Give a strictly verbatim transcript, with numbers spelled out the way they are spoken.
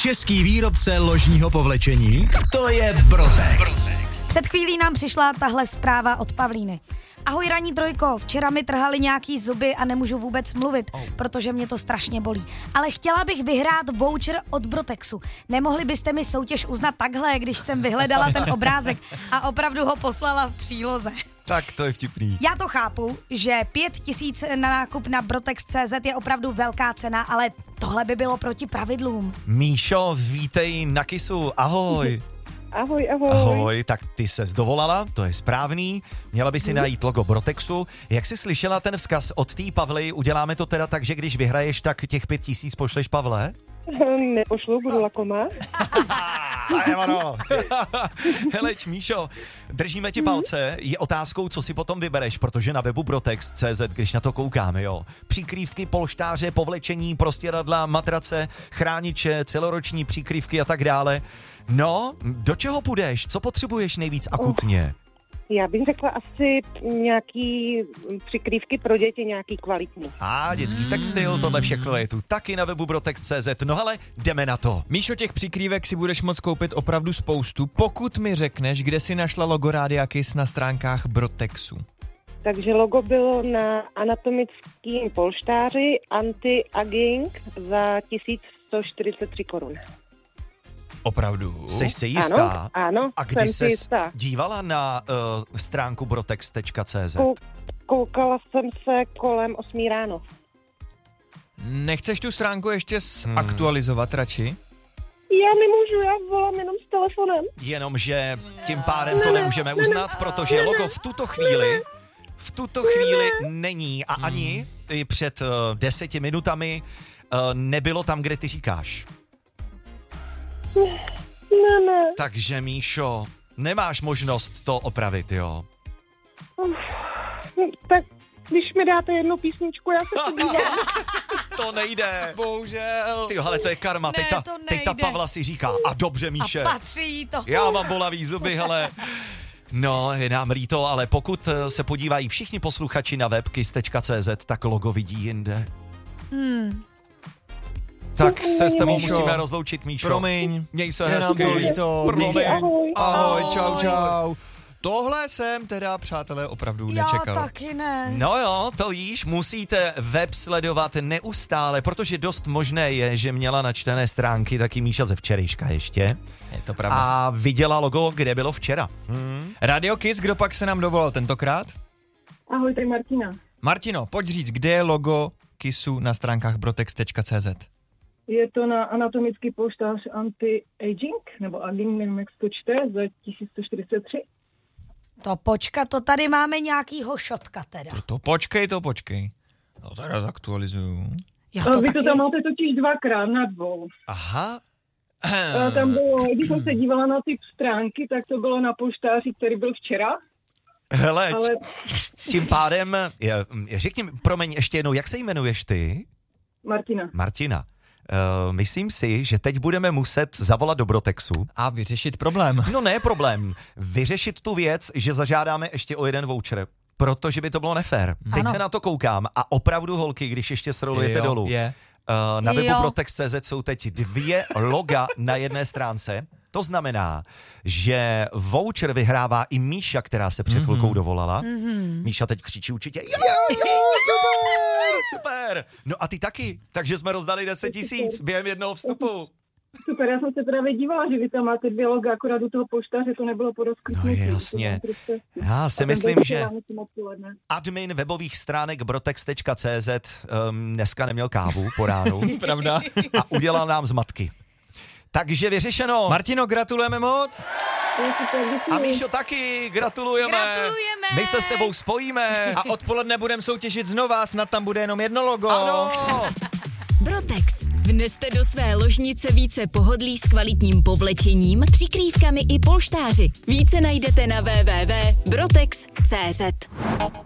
Český výrobce ložního povlečení, to je Brotex. Před chvílí nám přišla tahle zpráva od Pavlíny. Ahoj ranní trojko, včera mi trhali nějaký zuby a nemůžu vůbec mluvit, protože mě to strašně bolí. Ale chtěla bych vyhrát voucher od Brotexu. Nemohli byste mi soutěž uznat takhle, když jsem vyhledala ten obrázek a opravdu ho poslala v příloze. Tak to je vtipný. Já to chápu, že pět tisíc na nákup na Brotex tečka cé zet je opravdu velká cena, ale tohle by bylo proti pravidlům. Míšo, vítej na Kisu, ahoj. Ahoj, ahoj. Ahoj, tak ty ses dovolala, to je správný, měla by si najít logo Brotexu. Jak jsi slyšela ten vzkaz od té Pavly, uděláme to teda tak, že když vyhraješ, tak těch pět tisíc pošleš Pavle? Nepošlu, budu lakomá. Ano. Heleč, Míšo, držíme ti palce, je otázkou, co si potom vybereš, protože na webu Brotex tečka cé zet, když na to koukáme, jo. Přikrývky, polštáře, povlečení, prostěradla, matrace, chrániče, celoroční přikrývky a tak dále. No, do čeho půjdeš? Co potřebuješ nejvíc akutně? Já bych řekla asi nějaký přikrývky pro děti, nějaký kvalitní. A dětský textil, tohle všechno je tu taky na webu Brotex tečka cé zet. No ale jdeme na to. Míšo, těch přikrývek si budeš moct koupit opravdu spoustu, pokud mi řekneš, kde si našla logo Rádia Kiss na stránkách Brotexu. Takže logo bylo na anatomickým polštáři Anti-Aging za tisíc sto čtyřicet tři korun. Opravdu? Jsi si jistá? Ano, ano, A kdy jsem si jsi jistá. dívala na uh, stránku Brotex tečka cé zet? Kou- koukala jsem se kolem osmí ráno. Nechceš tu stránku ještě zaktualizovat hmm. radši? Já nemůžu, já volám jenom s telefonem. Jenomže tím pádem to nemůžeme uznat, protože logo v tuto chvíli v tuto chvíli není a ani i před uh, deseti minutami uh, nebylo tam, kde ty říkáš. Ne, ne. Takže Míšo, nemáš možnost to opravit, jo? Uf, tak když mi dáte jednu písničku, já se podívám. To nejde. Bohužel. Ty, ale to je karma. Ne, teď, ta, to teď ta nejde. Pavla si říká, a dobře, Míše. A patří jí to. Já mám bolavý zuby, hele. No, je nám líto, ale pokud se podívají všichni posluchači na web kiss tečka cé zet, tak logo vidí jinde. Hmm. Tak se s tebou Míšo, musíme rozloučit, Míšo. Promiň, Měj se je nám hezky. to líto. Promiň. Míš- Ahoj. Ahoj, čau, čau. Tohle jsem teda, přátelé, opravdu Já nečekal. taky ne. No jo, to víš, musíte web sledovat neustále, protože dost možné je, že měla načtené stránky taky Míša ze včerejška ještě. Je to pravda. A viděla logo, kde bylo včera. Hmm. Radio Kiss, kdo pak se nám dovolal tentokrát? Ahoj, tady Martina. Martino, pojď říct, kde je logo Kissu na stránkách Brotex tečka cé zet? Je to na anatomický polštář Anti-Aging, nebo Aging, nevím, jak se to čte, za tisíc sto čtyřicet tři. To počkat, to tady máme nějakýho šotka teda. To, to počkej, to počkej. No teda zaktualizuju. Já To to Vy taky... to tam máte totiž dvakrát na dvou. Aha. A tam bylo, když jsem se dívala na ty stránky, tak to bylo na polštáři, který byl včera. Hele, Ale tím pádem, je, řekni mi, promiň, ještě jednou, jak se jmenuješ ty? Martina, Martina. Uh, myslím si, že teď budeme muset zavolat do Brotexu. A vyřešit problém. No ne problém. Vyřešit tu věc, že zažádáme ještě o jeden voucher. Protože by to bylo nefér. Teď Ano. se na to koukám a opravdu, holky, když ještě srolujete Jo, dolů. je. Uh, na webu Jo. Brotex tečka cé zet jsou teď dvě loga na jedné stránce. To znamená, že voucher vyhrává i Míša, která se před chvilkou dovolala. Mm-hmm. Míša teď křičí určitě. Jo, jo, super, super. No a ty taky. Takže jsme rozdali deset tisíc během jednoho vstupu. super, já jsem se právě dívala, že vy tam máte dvě loga, akorát u toho polštáře to nebylo po rozkliknutí. No je jasně. Já si myslím, že admin webových stránek brotex tečka cé zet um, dneska neměl kávu po ránu. Pravda? A udělal nám zmatky. Takže vyřešeno. Martino, gratulujeme moc. A Míšo taky, gratulujeme. Gratulujeme. My se s tebou spojíme. A odpoledne budeme soutěžit znova, snad tam bude jenom jedno logo. Ano. Brotex. Vneste do své ložnice více pohodlí s kvalitním povlečením, přikrývkami i polštáři. Více najdete na w w w tečka brotex tečka cé zet.